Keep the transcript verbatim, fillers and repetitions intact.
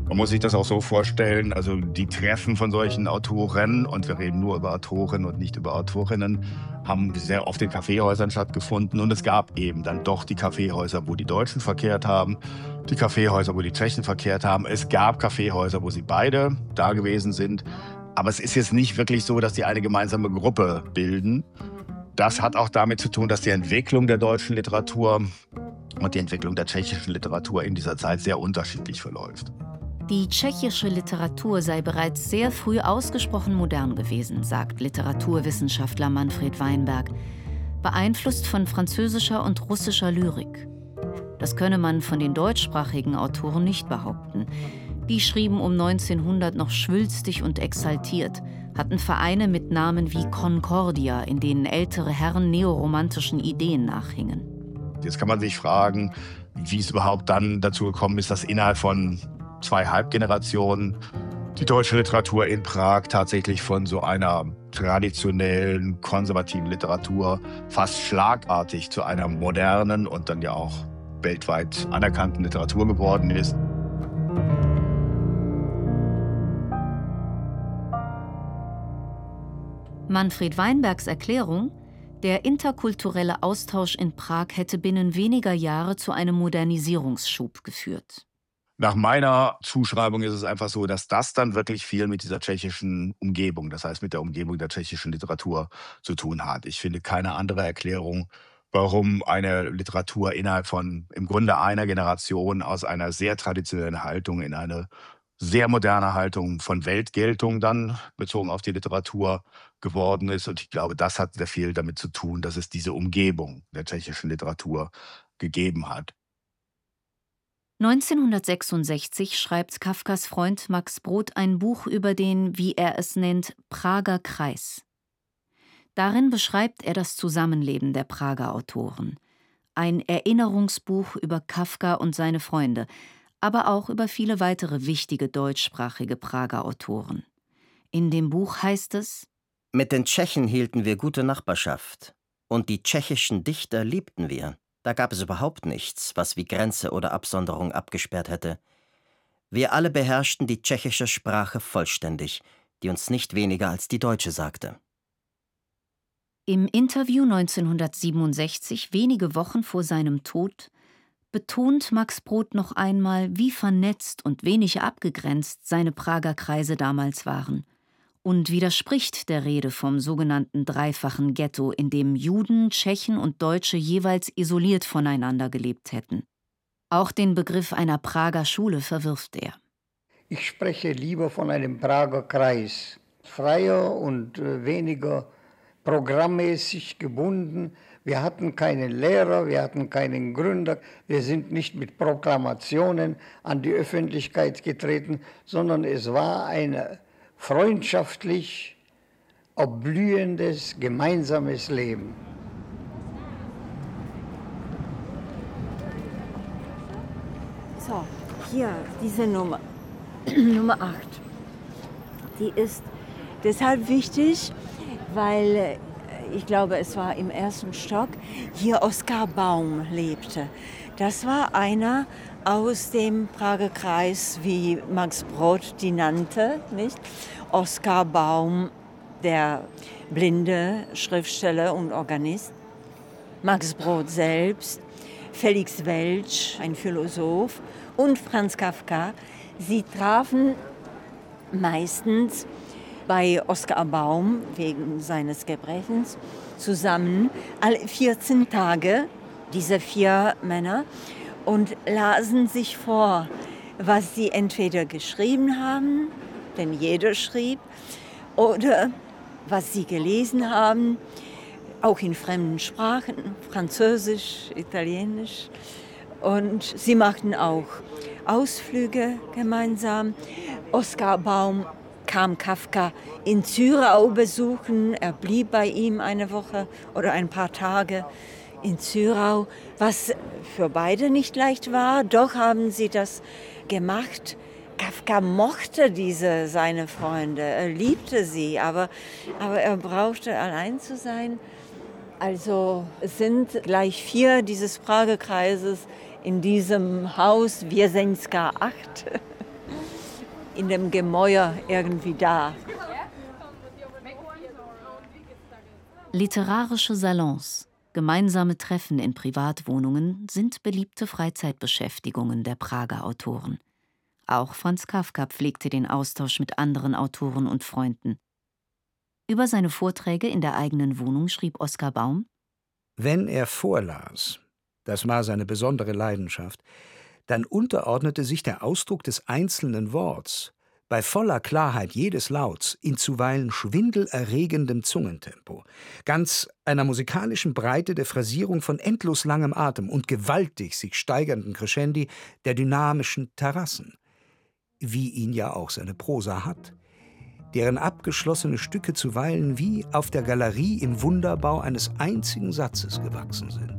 Man muss sich das auch so vorstellen, also die Treffen von solchen Autoren, und wir reden nur über Autoren und nicht über Autorinnen, haben sehr oft in Kaffeehäusern stattgefunden. Und es gab eben dann doch die Kaffeehäuser, wo die Deutschen verkehrt haben, die Kaffeehäuser, wo die Tschechen verkehrt haben. Es gab Kaffeehäuser, wo sie beide da gewesen sind. Aber es ist jetzt nicht wirklich so, dass die eine gemeinsame Gruppe bilden. Das hat auch damit zu tun, dass die Entwicklung der deutschen Literatur und die Entwicklung der tschechischen Literatur in dieser Zeit sehr unterschiedlich verläuft. Die tschechische Literatur sei bereits sehr früh ausgesprochen modern gewesen, sagt Literaturwissenschaftler Manfred Weinberg, beeinflusst von französischer und russischer Lyrik. Das könne man von den deutschsprachigen Autoren nicht behaupten. Die schrieben um neunzehnhundert noch schwülstig und exaltiert, hatten Vereine mit Namen wie Concordia, in denen ältere Herren neoromantischen Ideen nachhingen. Jetzt kann man sich fragen, wie es überhaupt dann dazu gekommen ist, dass innerhalb von zwei Halbgenerationen die deutsche Literatur in Prag tatsächlich von so einer traditionellen, konservativen Literatur fast schlagartig zu einer modernen und dann ja auch weltweit anerkannten Literatur geworden ist. Manfred Weinbergs Erklärung: Der interkulturelle Austausch in Prag hätte binnen weniger Jahre zu einem Modernisierungsschub geführt. Nach meiner Zuschreibung ist es einfach so, dass das dann wirklich viel mit dieser tschechischen Umgebung, das heißt mit der Umgebung der tschechischen Literatur zu tun hat. Ich finde keine andere Erklärung, warum eine Literatur innerhalb von im Grunde einer Generation aus einer sehr traditionellen Haltung in eine sehr moderne Haltung von Weltgeltung dann bezogen auf die Literatur geworden ist. Und ich glaube, das hat sehr viel damit zu tun, dass es diese Umgebung der tschechischen Literatur gegeben hat. neunzehnhundertsechsundsechzig schreibt Kafkas Freund Max Brod ein Buch über den, wie er es nennt, Prager Kreis. Darin beschreibt er das Zusammenleben der Prager Autoren. Ein Erinnerungsbuch über Kafka und seine Freunde, aber auch über viele weitere wichtige deutschsprachige Prager Autoren. In dem Buch heißt es: Mit den Tschechen hielten wir gute Nachbarschaft. Und die tschechischen Dichter liebten wir. Da gab es überhaupt nichts, was wie Grenze oder Absonderung abgesperrt hätte. Wir alle beherrschten die tschechische Sprache vollständig, die uns nicht weniger als die deutsche sagte. Im Interview neunzehnhundertsiebenundsechzig, wenige Wochen vor seinem Tod, betont Max Brod noch einmal, wie vernetzt und wenig abgegrenzt seine Prager Kreise damals waren, und widerspricht der Rede vom sogenannten dreifachen Ghetto, in dem Juden, Tschechen und Deutsche jeweils isoliert voneinander gelebt hätten. Auch den Begriff einer Prager Schule verwirft er. Ich spreche lieber von einem Prager Kreis, freier und äh, weniger programmmäßig gebunden. Wir hatten keinen Lehrer, wir hatten keinen Gründer, wir sind nicht mit Proklamationen an die Öffentlichkeit getreten, sondern es war ein freundschaftlich erblühendes, gemeinsames Leben. So, hier, diese Nummer, Nummer acht. Die ist deshalb wichtig, weil ich glaube, es war im ersten Stock, hier Oskar Baum lebte. Das war einer aus dem Prager Kreis, wie Max Brod die nannte, nicht? Oskar Baum, der blinde Schriftsteller und Organist. Max Brod selbst, Felix Welsch, ein Philosoph, und Franz Kafka. Sie trafen meistens bei Oskar Baum wegen seines Gebrechens zusammen, alle vierzehn Tage, diese vier Männer, und lasen sich vor, was sie entweder geschrieben haben, denn jeder schrieb, oder was sie gelesen haben, auch in fremden Sprachen, Französisch, Italienisch. Und sie machten auch Ausflüge gemeinsam. Oskar Baum kam Kafka in Zürau besuchen. Er blieb bei ihm eine Woche oder ein paar Tage in Zürau, was für beide nicht leicht war. Doch haben sie das gemacht. Kafka mochte diese, seine Freunde, er liebte sie, aber, aber er brauchte allein zu sein. Also es sind gleich vier dieses Prager Kreises in diesem Haus Wiesenska acht. in dem Gemäuer irgendwie da. Literarische Salons, gemeinsame Treffen in Privatwohnungen sind beliebte Freizeitbeschäftigungen der Prager Autoren. Auch Franz Kafka pflegte den Austausch mit anderen Autoren und Freunden. Über seine Vorträge in der eigenen Wohnung schrieb Oskar Baum: Wenn er vorlas, das war seine besondere Leidenschaft, dann unterordnete sich der Ausdruck des einzelnen Worts bei voller Klarheit jedes Lauts in zuweilen schwindelerregendem Zungentempo, ganz einer musikalischen Breite der Phrasierung von endlos langem Atem und gewaltig sich steigernden Crescendi der dynamischen Terrassen, wie ihn ja auch seine Prosa hat, deren abgeschlossene Stücke zuweilen wie auf der Galerie im Wunderbau eines einzigen Satzes gewachsen sind.